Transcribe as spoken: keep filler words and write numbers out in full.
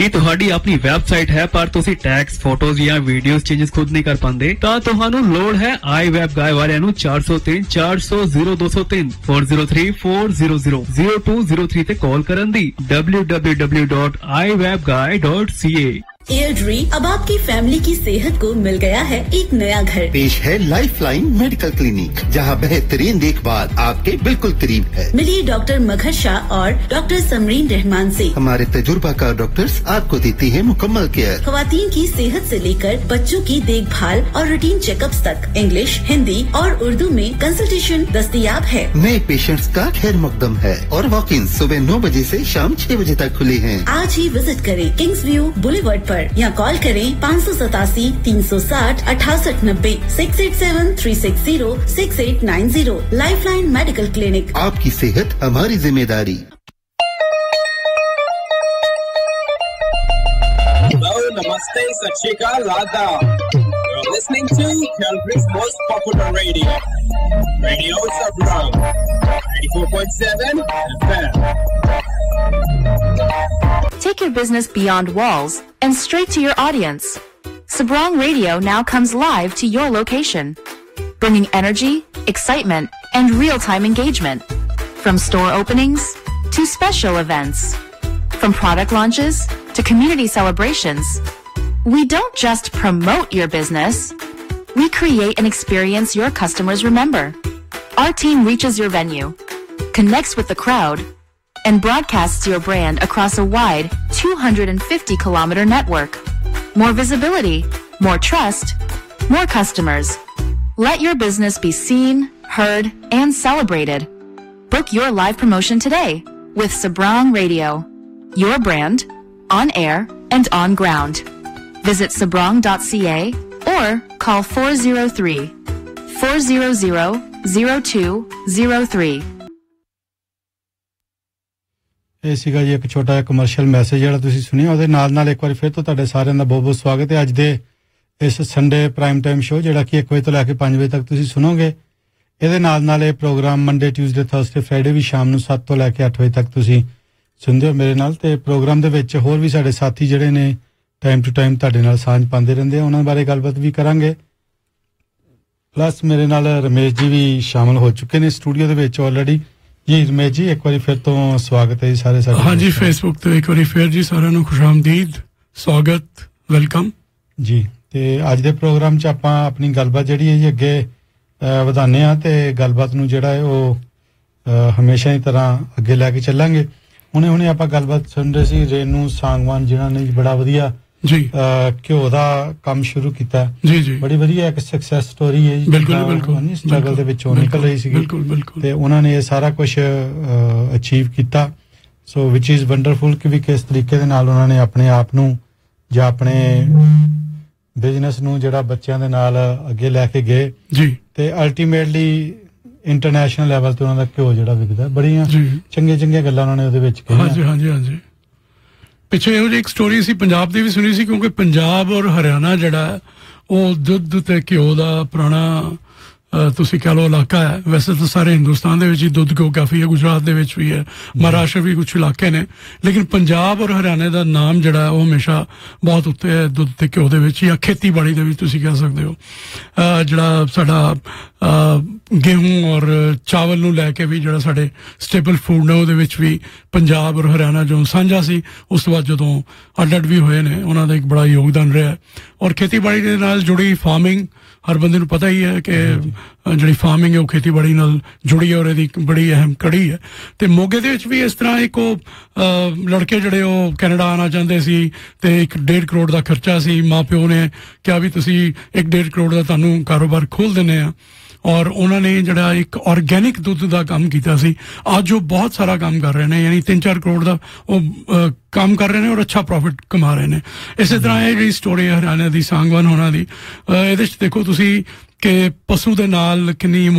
ਇਹ ਤੁਹਾਡੀ ਆਪਣੀ ਵੈਬਸਾਈਟ ਹੈ ਪਰ ਤੁਸੀਂ ਟੈਕਸ, ਫੋਟੋਜ਼ ਜਾਂ ਵੀਡੀਓਜ਼ ਚੇਂਜਸ ਖੁਦ ਨਹੀਂ ਕਰ ਪਾਉਂਦੇ ਤਾਂ ਤੁਹਾਨੂੰ ਲੋੜ ਹੈ ਆਈ ਵੈਬ ਗਾਏ ਵਾਲਿਆਂ ਨੂੰ ਚਾਰ ਸੌ ਤਿੰਨ ਚਾਰ ਸੌ ਜ਼ੀਰੋ ਦੋ ਸੌ ਤਿੰਨ ਚਾਰ ਜ਼ੀਰੋ ਥ੍ਰੀ ਚਾਰ zero zero zero two zero three ਤੇ ਕਾਲ ਕਰਨ ਦੀ ਡਬਲਿਊ ਡਬਲਿਊ ਡਬਲਿਊ ਡॉट आई वेब गाय डॉट सी ए। एयरड्री अब आपकी फैमिली की सेहत को मिल गया है एक नया घर। पेश है लाइफलाइन मेडिकल क्लिनिक, जहां बेहतरीन देखभाल आपके बिल्कुल करीब है। मिलिए डॉक्टर मगहर शाह और डॉक्टर समरीन रहमान से। हमारे तजुर्बाकार डॉक्टर्स आपको देती हैं मुकम्मल केयर। खवातीन की सेहत से लेकर बच्चों की देखभाल और रूटीन चेकअप्स तक इंग्लिश, हिंदी और उर्दू में कंसल्टेशन दस्तयाब है। नए पेशेंट्स का खैर मकदम है और वॉक इन सुबह नौ बजे से शाम छह बजे तक खुले हैं। आज ही विजिट करें किंग्स व्यू बुलेवर्ड पर या कॉल करें पाँच सौ सतासी तीन सौ साठ अठासठ नब्बे six eight seven three six zero six eight nine zero. Lifeline medical clinic, आपकी सेहत हमारी जिम्मेदारी। Hello, namaste, sat shri akal, adab. You're listening to Calgary's most popular radio, Radio Sabrang, ninety-four point seven F M. Take your business beyond walls and straight to your audience. Sabrang Radio now comes live to your location, bringing energy, excitement, and real-time engagement. From store openings to special events, from product launches to community celebrations, we don't just promote your business, we create an experience your customers remember. Our team reaches your venue, connects with the crowd, and broadcasts your brand across a wide two hundred fifty kilometer network. More visibility, more trust, more customers. Let your business be seen, heard, and celebrated. Book your live promotion today with Sabrang Radio. Your brand, on air and on ground. Visit sabrang dot c a or call four zero three, four zero zero, zero two zero three. ਇਹ ਸੀਗਾ ਜੀ ਇੱਕ ਛੋਟਾ ਜਿਹਾ commercial message ਜਿਹੜਾ ਤੁਸੀਂ ਸੁਣਿਆ। ਉਹਦੇ ਨਾਲ ਨਾਲ ਇੱਕ ਵਾਰੀ ਫਿਰ ਤੋਂ ਤੁਹਾਡੇ ਸਾਰਿਆਂ ਦਾ ਬਹੁਤ ਬਹੁਤ ਸਵਾਗਤ ਹੈ ਅੱਜ ਦੇ ਇਸ ਸੰਡੇ ਪ੍ਰਾਈਮ ਟਾਈਮ ਸ਼ੋਅ, ਜਿਹੜਾ ਕਿ ਇੱਕ ਵਜੇ ਤੋਂ ਲੈ ਕੇ ਪੰਜ ਵਜੇ ਤੱਕ ਤੁਸੀਂ ਸੁਣੋਗੇ। ਇਹਦੇ ਨਾਲ ਨਾਲ ਇਹ programme Monday, Tuesday, Thursday, Friday ਵੀ ਸ਼ਾਮ ਨੂੰ ਸੱਤ ਤੋਂ ਲੈ ਕੇ ਅੱਠ ਵਜੇ ਤੱਕ ਤੁਸੀਂ ਸੁਣਦੇ ਹੋ ਮੇਰੇ ਨਾਲ। ਤੇ ਪ੍ਰੋਗਰਾਮ ਦੇ ਵਿੱਚ ਹੋਰ ਵੀ ਸਾਡੇ ਸਾਥੀ ਜਿਹੜੇ ਨੇ ਟਾਈਮ ਟੂ ਟਾਈਮ ਤੁਹਾਡੇ ਨਾਲ ਸਾਂਝ ਪਾਉਂਦੇ ਰਹਿੰਦੇ ਆ, ਉਹਨਾਂ ਬਾਰੇ ਗੱਲਬਾਤ ਵੀ ਕਰਾਂਗੇ। ਪਲੱਸ ਮੇਰੇ ਨਾਲ ਰਮੇਸ਼ ਜੀ ਵੀ ਸ਼ਾਮਲ ਹੋ ਚੁੱਕੇ ਨੇ ਸਟੂਡੀਓ ਦੇ ਵਿੱਚ ਆਲਰੇਡੀ। ਜੀ ਰਮੇਸ਼ ਜੀ, ਇੱਕ ਵਾਰੀ ਫਿਰ ਤੋਂ ਸਵਾਗਤ ਹੈ ਜੀ ਸਾਰੇ ਸਾਡੇ। ਹਾਂਜੀ, ਫੇਸਬੁੱਕ ਤੇ ਇੱਕ ਵਾਰੀ ਫਿਰ ਜੀ ਸਾਰਿਆਂ ਨੂੰ ਖੁਸ਼ਾਮਦੀਦ, ਸਵਾਗਤ, ਵੈਲਕਮ ਜੀ। ਤੇ ਅੱਜ ਦੇ ਪ੍ਰੋਗਰਾਮ 'ਚ ਆਪਾਂ ਆਪਣੀ ਗੱਲਬਾਤ ਜਿਹੜੀ ਹੈ ਜੀ ਅੱਗੇ ਵਧਾਉਂਦੇ ਹਾਂ ਤੇ ਗੱਲਬਾਤ ਨੂੰ ਜਿਹੜਾ ਹੈ ਉਹ ਹਮੇਸ਼ਾ ਦੀ ਤਰ੍ਹਾਂ ਅੱਗੇ ਲੈ ਕੇ ਚੱਲਾਂਗੇ। ਹੁਣੇ ਹੁਣੇ ਆਪਾਂ ਗੱਲਬਾਤ ਸੁਣ ਰਹੇ ਸੀ ਰੇਨੂ ਸਾਂਗਵਾਨ, ਜਿਨ੍ਹਾਂ ਨੇ ਬੜਾ ਵਧੀਆ ਜੀ ਘਿਓ ਦਾ ਕੰਮ ਸ਼ੁਰੂ ਕੀਤਾ ਜੀ ਜੀ। ਬੜੀ ਵਧੀਆ ਇੱਕ ਸਕਸੈਸ ਸਟੋਰੀ ਹੈ ਜੀ। ਬਿਲਕੁਲ ਬਿਲਕੁਲ ਸਟਰਗਲ ਦੇ ਵਿੱਚੋਂ ਨਿਕਲ ਰਹੀ ਸੀਗੀ ਤੇ ਉਹਨਾਂ ਨੇ ਇਹ ਸਾਰਾ ਕੁਝ ਅਚੀਵ ਕੀਤਾ। ਸੋ ਵਿਚ ਇਜ਼ ਵੰਡਰਫੁਲ ਕਿ ਵੀ ਕਿਸ ਤਰੀਕੇ ਦੇ ਨਾਲ ਉਹਨਾਂ ਨੇ ਆਪਣੇ ਆਪ ਨੂੰ ਜਾਂ ਆਪਣੇ ਬਿਜ਼ਨਸ ਨੂੰ ਜਿਹੜਾ ਬੱਚਿਆਂ ਦੇ ਨਾਲ ਅੱਗੇ ਲੈ ਕੇ ਗਏ ਜੀ। ਤੇ ਅਲਟੀਮੇਟਲੀ ਇੰਟਰਨੈਸ਼ਨਲ ਲੈਵਲ ਤੇ ਉਹਨਾਂ ਦਾ ਘਿਓ ਜਿਹੜਾ ਵਿਕਦਾ। ਬੜੀਆਂ ਚੰਗੀਆਂ ਚੰਗੀਆਂ ਗੱਲਾਂ ਉਹਨਾਂ ਨੇ ਉਹਦੇ ਵਿੱਚ ਕਹੀਆਂ। ਹਾਂਜੀ ਹਾਂਜੀ ਹਾਂਜੀ। ਪਿੱਛੇ ਇਹੋ ਜਿਹੀ ਇੱਕ ਸਟੋਰੀ ਸੀ ਪੰਜਾਬ ਦੀ ਵੀ ਸੁਣੀ ਸੀ, ਕਿਉਂਕਿ ਪੰਜਾਬ ਔਰ ਹਰਿਆਣਾ ਜਿਹੜਾ ਉਹ ਦੁੱਧ ਤੇ ਘਿਓ ਦਾ ਪੁਰਾਣਾ ਤੁਸੀਂ ਕਹਿ ਲਓ ਇਲਾਕਾ ਹੈ। ਵੈਸੇ ਤਾਂ ਸਾਰੇ ਹਿੰਦੁਸਤਾਨ ਦੇ ਵਿੱਚ ਹੀ ਦੁੱਧ ਘਿਓ ਕਾਫੀ ਹੈ, ਗੁਜਰਾਤ ਦੇ ਵਿੱਚ ਵੀ ਹੈ, ਮਹਾਰਾਸ਼ਟਰ ਵੀ ਕੁਛ ਇਲਾਕੇ ਨੇ, ਲੇਕਿਨ ਪੰਜਾਬ ਔਰ ਹਰਿਆਣੇ ਦਾ ਨਾਮ ਜਿਹੜਾ ਉਹ ਹਮੇਸ਼ਾ ਬਹੁਤ ਉੱਤੇ ਹੈ ਦੁੱਧ ਤੇ ਘਿਓ ਦੇ ਵਿੱਚ, ਜਾਂ ਖੇਤੀਬਾੜੀ ਦੇ ਵਿੱਚ ਤੁਸੀਂ ਕਹਿ ਸਕਦੇ ਹੋ। ਜਿਹੜਾ ਸਾਡਾ ਗੇਹੂੰ ਔਰ ਚਾਵਲ ਨੂੰ ਲੈ ਕੇ ਵੀ ਜਿਹੜਾ ਸਾਡੇ ਸਟੇਬਲ ਫੂਡ ਨੇ ਉਹਦੇ ਵਿੱਚ ਵੀ ਪੰਜਾਬ ਔਰ ਹਰਿਆਣਾ ਜੋ ਸਾਂਝਾ ਸੀ, ਉਸ ਤੋਂ ਬਾਅਦ ਜਦੋਂ ਅੱਡ ਅੱਡ ਵੀ ਹੋਏ ਨੇ ਉਹਨਾਂ ਦਾ ਇੱਕ ਬੜਾ ਯੋਗਦਾਨ ਰਿਹਾ। ਔਰ ਖੇਤੀਬਾੜੀ ਦੇ ਨਾਲ ਜੁੜੀ ਫਾਰਮਿੰਗ, ਹਰ ਬੰਦੇ ਨੂੰ ਪਤਾ ਹੀ ਹੈ ਕਿ ਜਿਹੜੀ ਫਾਰਮਿੰਗ ਹੈ ਉਹ ਖੇਤੀਬਾੜੀ ਨਾਲ ਜੁੜੀ ਹੈ ਔਰ ਇਹਦੀ ਬੜੀ ਅਹਿਮ ਕੜੀ ਹੈ। ਤੇ ਮੋਗੇ ਦੇ ਵਿੱਚ ਵੀ ਇਸ ਤਰ੍ਹਾਂ ਇੱਕ ਉਹ ਲੜਕੇ ਜਿਹੜੇ ਉਹ ਕੈਨੇਡਾ ਆਉਣਾ ਚਾਹੁੰਦੇ ਸੀ ਤੇ ਇੱਕ ਡੇਢ ਕਰੋੜ ਦਾ ਖਰਚਾ ਸੀ। ਮਾਂ ਪਿਓ ਨੇ ਕਿਹਾ ਵੀ ਤੁਸੀਂ ਇੱਕ ਡੇਢ ਕਰੋੜ ਦਾ ਤੁਹਾਨੂੰ ਕਾਰੋਬਾਰ ਖੋਲ ਦਿੰਦੇ ਆ, ਔਰ ਉਹਨਾਂ ਨੇ ਜਿਹੜਾ ਇੱਕ ਆਰਗੈਨਿਕ ਦੁੱਧ ਦਾ ਕੰਮ ਕੀਤਾ ਸੀ। ਅੱਜ ਉਹ ਬਹੁਤ ਸਾਰਾ ਕੰਮ ਕਰ ਰਹੇ ਨੇ, ਯਾਨੀ ਤਿੰਨ ਚਾਰ ਕਰੋੜ ਦਾ ਉਹ ਕੰਮ ਕਰ ਰਹੇ ਨੇ ਔਰ ਅੱਛਾ ਪ੍ਰੋਫਿਟ ਕਮਾ ਰਹੇ ਨੇ। ਇਸੇ ਤਰ੍ਹਾਂ ਇਹ ਜਿਹੜੀ ਸਟੋਰੀ ਹੈ ਹਰਿਆਣਾ ਦੀ ਸਾਂਗਵਾਨ ਹੋਣਾ ਦੀ, ਇਹਦੇ 'ਚ ਦੇਖੋ ਤੁਸੀਂ ਕਿ ਪਸ਼ੂ ਦੇ ਨਾਲ ਕਿੰਨੀ